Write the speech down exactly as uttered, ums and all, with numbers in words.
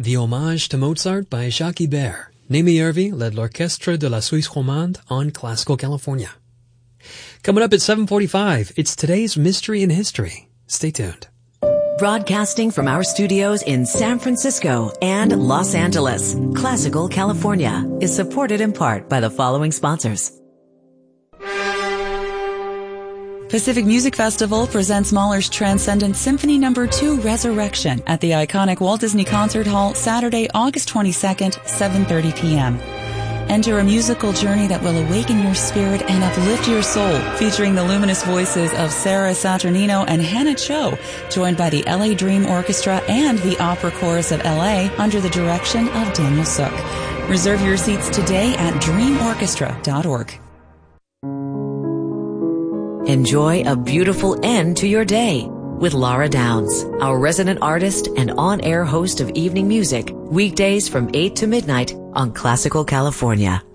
The Hommage to Mozart by Jacques Ibert. Némi Hervé led l'Orchestre de la Suisse Romande on Classical California. Coming up at seven forty-five, it's today's Mystery in History. Stay tuned. Broadcasting from our studios in San Francisco and Los Angeles, Classical California is supported in part by the following sponsors. Pacific Music Festival presents Mahler's Transcendent Symphony Number two Resurrection at the iconic Walt Disney Concert Hall Saturday, August twenty-second, seven thirty p.m. Enter a musical journey that will awaken your spirit and uplift your soul, featuring the luminous voices of Sarah Saturnino and Hannah Cho, joined by the L A Dream Orchestra and the Opera Chorus of L A under the direction of Daniel Sook. Reserve your seats today at dream orchestra dot org. Enjoy a beautiful end to your day with Laura Downs, our resident artist and on-air host of evening music, weekdays from eight to midnight on Classical California.